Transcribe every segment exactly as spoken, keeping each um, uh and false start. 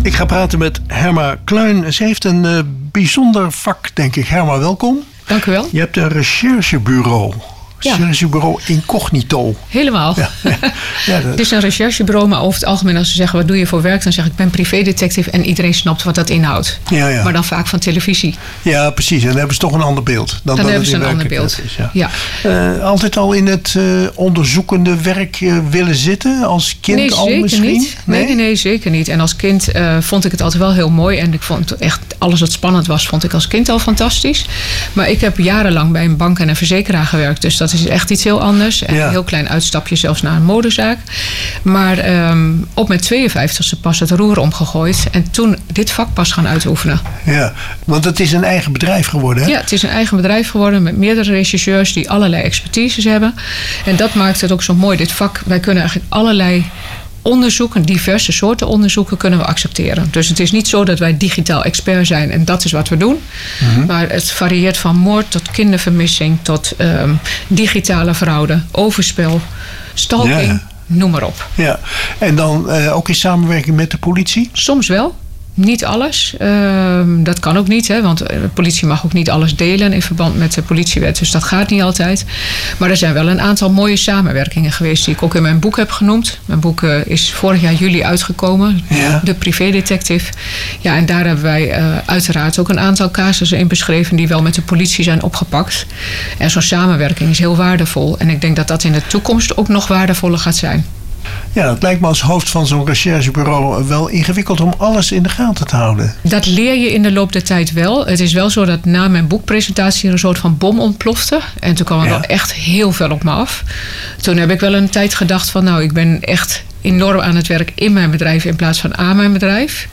Ik ga praten met Herma Kluin. Ze heeft een uh, bijzonder vak, denk ik. Herma, welkom. Dank u wel. Je hebt een recherchebureau. Ja. Recherchebureau Incognito. Helemaal. Ja. Ja, dat... Het is een recherchebureau, maar over het algemeen als ze zeggen wat doe je voor werk, dan zeg ik ik ben privédetective en iedereen snapt wat dat inhoudt. Ja, ja. Maar dan vaak van televisie. Ja, precies. En dan hebben ze toch een ander beeld. Dan, dan dan hebben ze een ander beeld. Is, ja. Ja. Uh, altijd al in het uh, onderzoekende werk uh, willen zitten? Als kind nee, al zeker misschien? Niet. Nee? nee, nee, zeker niet. En als kind uh, vond ik het altijd wel heel mooi. En ik vond echt alles wat spannend was, vond ik als kind al fantastisch. Maar ik heb jarenlang bij een bank en een verzekeraar gewerkt. Dus dat is echt iets heel anders. En ja. Een heel klein uitstapje zelfs naar een modezaak. Maar um, op mijn tweeënvijftigste pas het roer omgegooid. En toen dit vak pas gaan uitoefenen. Ja, want het is een eigen bedrijf geworden, hè? Ja, het is een eigen bedrijf geworden met meerdere rechercheurs die allerlei expertises hebben. En dat maakt het ook zo mooi, dit vak. Wij kunnen eigenlijk allerlei onderzoeken, diverse soorten onderzoeken kunnen we accepteren. Dus het is niet zo dat wij digitaal expert zijn en dat is wat we doen. Mm-hmm. Maar het varieert van moord tot kindervermissing tot um, digitale fraude, overspel, stalking, ja. Noem maar op. Ja, en dan uh, ook in samenwerking met de politie? Soms wel. Niet alles. Uh, dat kan ook niet, hè, want de politie mag ook niet alles delen in verband met de politiewet. Dus dat gaat niet altijd. Maar er zijn wel een aantal mooie samenwerkingen geweest die ik ook in mijn boek heb genoemd. Mijn boek uh, is vorig jaar juli uitgekomen. Ja. De privédetective. Ja, en daar hebben wij uh, uiteraard ook een aantal casussen in beschreven die wel met de politie zijn opgepakt. En zo'n samenwerking is heel waardevol. En ik denk dat dat in de toekomst ook nog waardevoller gaat zijn. Ja, het lijkt me als hoofd van zo'n recherchebureau wel ingewikkeld om alles in de gaten te houden. Dat leer je in de loop der tijd wel. Het is wel zo dat na mijn boekpresentatie een soort van bom ontplofte. En toen kwam er ja. wel echt heel veel op me af. Toen heb ik wel een tijd gedacht van nou, ik ben echt enorm aan het werk in mijn bedrijf in plaats van aan mijn bedrijf.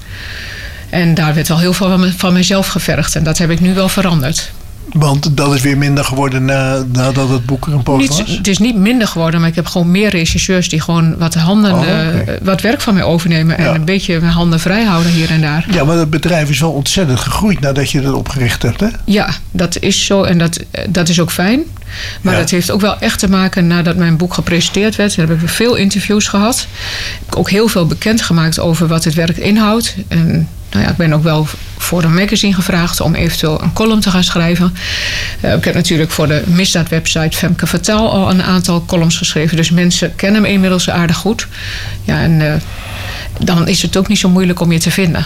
En daar werd wel heel veel van mezelf gevergd. En dat heb ik nu wel veranderd. Want dat is weer minder geworden na, nadat het boek er een poos was? Het is niet minder geworden, maar ik heb gewoon meer rechercheurs die gewoon wat handen, oh, okay. uh, wat werk van mij overnemen en ja. een beetje mijn handen vrij houden hier en daar. Ja, maar het bedrijf is wel ontzettend gegroeid nadat je het opgericht hebt, hè? Ja, dat is zo en dat, dat is ook fijn. Maar ja. dat heeft ook wel echt te maken nadat mijn boek gepresenteerd werd. Daar heb ik veel interviews gehad. Ik heb ook heel veel bekendgemaakt over wat het werk inhoudt. En nou ja, ik ben ook wel voor een magazine gevraagd om eventueel een column te gaan schrijven. Uh, ik heb natuurlijk voor de misdaadwebsite Femke Vertaal al een aantal columns geschreven. Dus mensen kennen me inmiddels aardig goed. Ja, en uh, dan is het ook niet zo moeilijk om je te vinden.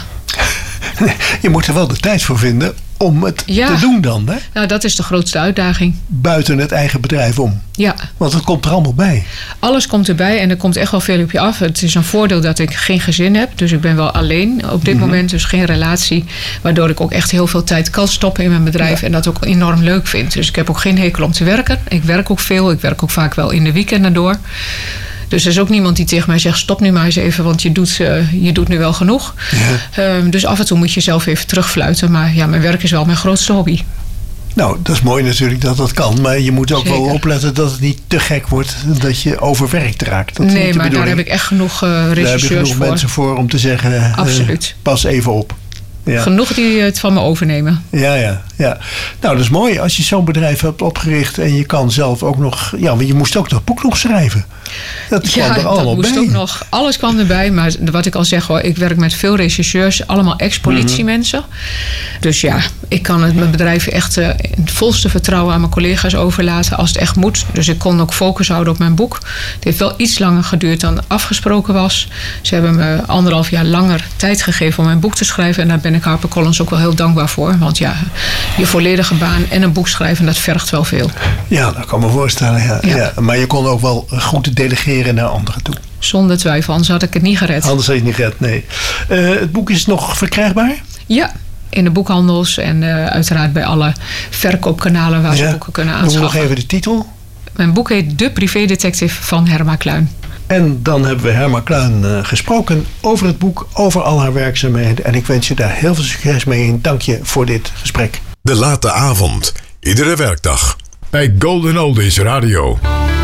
Je moet er wel de tijd voor vinden om het ja. te doen dan, hè? Nou, dat is de grootste uitdaging. Buiten het eigen bedrijf om. Ja. Want het komt er allemaal bij. Alles komt erbij en er komt echt wel veel op je af. Het is een voordeel dat ik geen gezin heb. Dus ik ben wel alleen op dit mm-hmm. moment. Dus geen relatie. Waardoor ik ook echt heel veel tijd kan stoppen in mijn bedrijf. Ja. En dat ook enorm leuk vind. Dus ik heb ook geen hekel om te werken. Ik werk ook veel. Ik werk ook vaak wel in de weekenden door. Dus er is ook niemand die tegen mij zegt stop nu maar eens even, want je doet, uh, je doet nu wel genoeg. Ja. Um, dus af en toe moet je zelf even terugfluiten. Maar ja, mijn werk is wel mijn grootste hobby. Nou, dat is mooi natuurlijk dat dat kan. Maar je moet ook Zeker. wel opletten dat het niet te gek wordt. Dat je overwerkt raakt. Dat nee, maar daar heb ik echt genoeg uh, regisseurs voor. Daar heb je genoeg voor. mensen voor om te zeggen, Absoluut. Uh, pas even op. Ja. Genoeg die het van me overnemen. Ja, ja, ja. Nou, dat is mooi. Als je zo'n bedrijf hebt opgericht en je kan zelf ook nog... Ja, maar je moest ook dat boek nog schrijven. Dat kwam ja, er allemaal dat moest bij. Ook nog. Alles kwam erbij. Maar wat ik al zeg hoor, ik werk met veel rechercheurs. Allemaal ex-politiemensen. Mm-hmm. Dus ja, ik kan het mijn bedrijf echt uh, in het volste vertrouwen aan mijn collega's overlaten als het echt moet. Dus ik kon ook focus houden op mijn boek. Het heeft wel iets langer geduurd dan afgesproken was. Ze hebben me anderhalf jaar langer tijd gegeven om mijn boek te schrijven. En daar ben ik HarperCollins ook wel heel dankbaar voor. Want ja, je volledige baan en een boek schrijven, dat vergt wel veel. Ja, dat kan me voorstellen. Ja. Ja. Ja, maar je kon ook wel goed delegeren naar anderen toe. Zonder twijfel, anders had ik het niet gered. Anders had je het niet gered, nee. Uh, het boek is nog verkrijgbaar? Ja, in de boekhandels en uh, uiteraard bij alle verkoopkanalen waar ze ja. boeken kunnen aanschaffen. Noem nog even de titel. Mijn boek heet De Privédetective van Herma Kluin. En dan hebben we Herma Kluin uh, gesproken over het boek, over al haar werkzaamheden. En ik wens je daar heel veel succes mee in. Dank je voor dit gesprek. De Late Avond, iedere werkdag bij Golden Oldies Radio.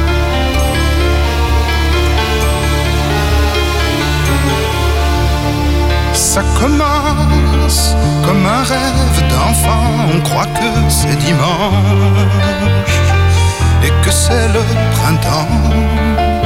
Ça commence comme un rêve d'enfant. On croit que c'est dimanche et que c'est le printemps.